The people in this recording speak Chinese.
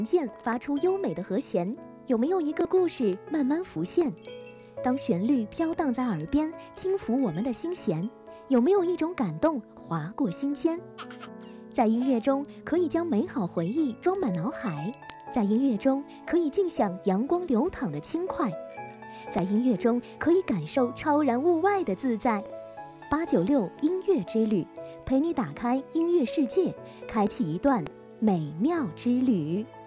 键发出优美的和弦，有没有一个故事慢慢浮现？当旋律飘荡在耳边，轻抚我们的心弦，有没有一种感动划过心间？在音乐中可以将美好回忆装满脑海，在音乐中可以尽享阳光流淌的轻快，在音乐中可以感受超然物外的自在。896音乐之旅，陪你打开音乐世界，开启一段美妙之旅。